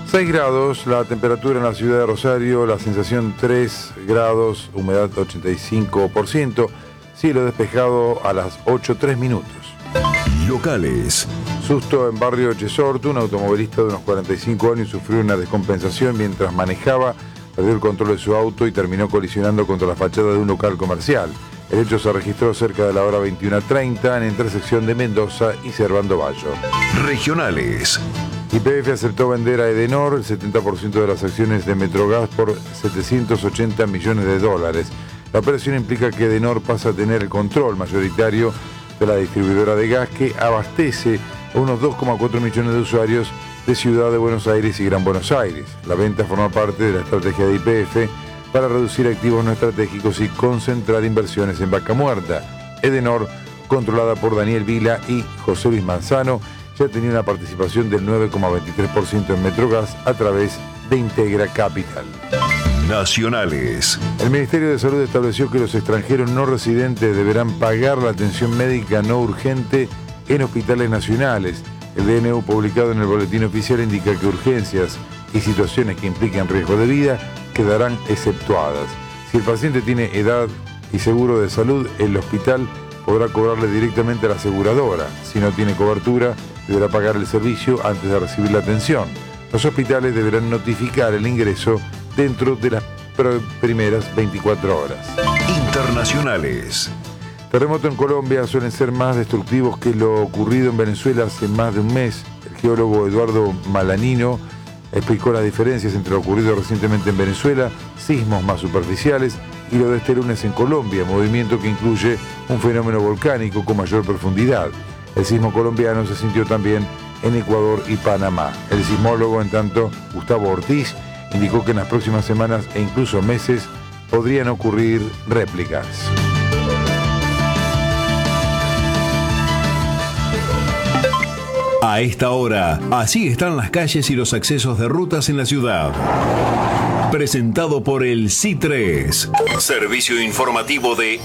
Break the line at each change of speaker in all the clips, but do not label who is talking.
6 grados, la temperatura en la ciudad de Rosario, la sensación 3 grados, humedad 85%, cielo despejado a las 8:03.
Locales.
Susto en barrio Chesorto, un automovilista de unos 45 años sufrió una descompensación mientras manejaba, perdió el control de su auto y terminó colisionando contra la fachada de un local comercial. El hecho se registró cerca de la hora 21:30 en la intersección de Mendoza y Servando Bayo.
Regionales.
YPF aceptó vender a Edenor el 70% de las acciones de Metrogas por $780 millones. La operación implica que Edenor pasa a tener el control mayoritario de la distribuidora de gas que abastece a unos 2,4 millones de usuarios de Ciudad de Buenos Aires y Gran Buenos Aires. La venta forma parte de la estrategia de YPF para reducir activos no estratégicos y concentrar inversiones en Vaca Muerta. Edenor, controlada por Daniel Vila y José Luis Manzano, ya tenía una participación del 9,23% en Metrogas a través de Integra Capital.
Nacionales.
El Ministerio de Salud estableció que los extranjeros no residentes deberán pagar la atención médica no urgente en hospitales nacionales. El DNU publicado en el Boletín Oficial indica que urgencias y situaciones que implican riesgo de vida quedarán exceptuadas. Si el paciente tiene edad y seguro de salud, el hospital podrá cobrarle directamente a la aseguradora. Si no tiene cobertura, deberá pagar el servicio antes de recibir la atención. Los hospitales deberán notificar el ingreso dentro de las primeras 24 horas.
Internacionales.
Terremotos en Colombia suelen ser más destructivos que lo ocurrido en Venezuela hace más de un mes. El geólogo Eduardo Malanino explicó las diferencias entre lo ocurrido recientemente en Venezuela, sismos más superficiales, y lo de este lunes en Colombia, movimiento que incluye un fenómeno volcánico con mayor profundidad. El sismo colombiano se sintió también en Ecuador y Panamá. El sismólogo, en tanto, Gustavo Ortiz, indicó que en las próximas semanas e incluso meses podrían ocurrir réplicas.
A esta hora, así están las calles y los accesos de rutas en la ciudad. Presentado por el C3, servicio informativo de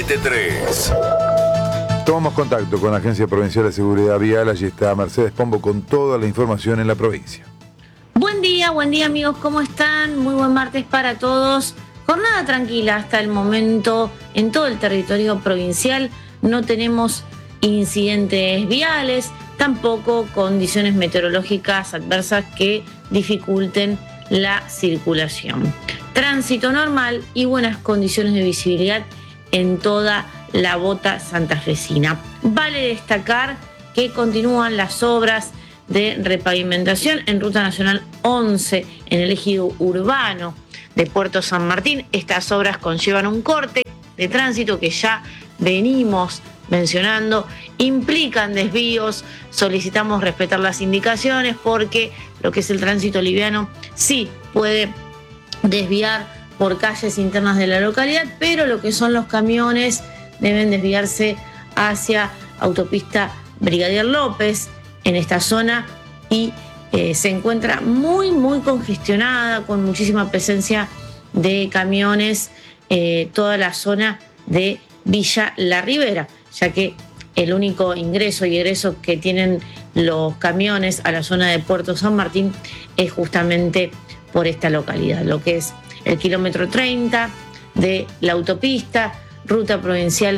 LT3.
Tomamos contacto con la Agencia Provincial de Seguridad Vial. Allí está Mercedes Pombo con toda la información en la provincia.
Buen día amigos, ¿cómo están? Muy buen martes para todos. Jornada tranquila hasta el momento en todo el territorio provincial. No tenemos incidentes viales, tampoco condiciones meteorológicas adversas que dificulten la circulación. Tránsito normal y buenas condiciones de visibilidad en toda la bota santafesina. Vale destacar que continúan las obras de repavimentación en Ruta Nacional 11 en el ejido urbano de Puerto San Martín. Estas obras conllevan un corte de tránsito que ya venimos mencionando, implican desvíos, solicitamos respetar las indicaciones porque lo que es el tránsito liviano sí puede desviar por calles internas de la localidad, pero lo que son los camiones deben desviarse hacia autopista Brigadier López en esta zona y se encuentra muy congestionada con muchísima presencia de camiones toda la zona de Villa La Ribera, ya que el único ingreso y egreso que tienen los camiones a la zona de Puerto San Martín es justamente por esta localidad, lo que es el kilómetro 30 de la autopista, ruta provincial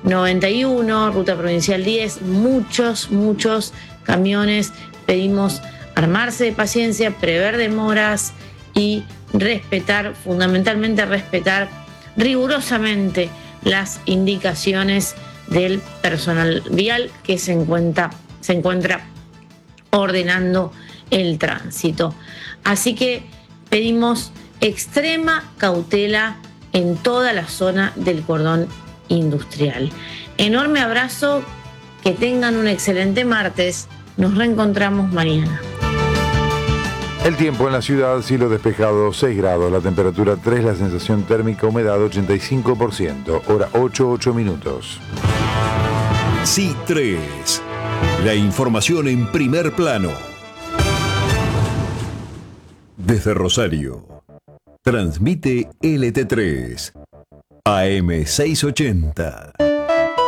91, ruta provincial 10, muchos camiones. Pedimos armarse de paciencia, prever demoras y respetar, fundamentalmente respetar rigurosamente las indicaciones del personal vial que se encuentra ordenando el tránsito. Así que pedimos extrema cautela en toda la zona del cordón industrial. Enorme abrazo, que tengan un excelente martes. Nos reencontramos mañana.
El tiempo en la ciudad, cielo despejado, 6 grados, la temperatura 3, la sensación térmica, humedad 85%, hora 8:08.
C3, la información en primer plano. Desde Rosario, transmite LT3, AM 680.